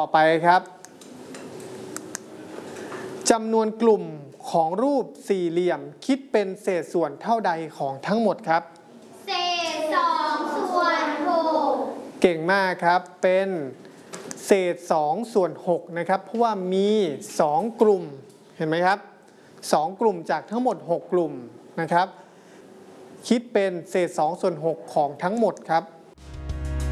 อไปครับจำนวนกลุ่มของรูปสี่เหลี่ยมคิดเป็นเศษส่วนเท่าใดของทั้งหมดครับเศษ2 ส่วน 6 เก่งมากครับเป็นเศษ2 ส่วน 6นะครับเพราะว่ามี2กลุ่มเห็นไหมครับ2กลุ่มจากทั้งหมด6กลุ่มนะครับคิดเป็นเศษ2 ส่วน 6ของทั้งหมดครับ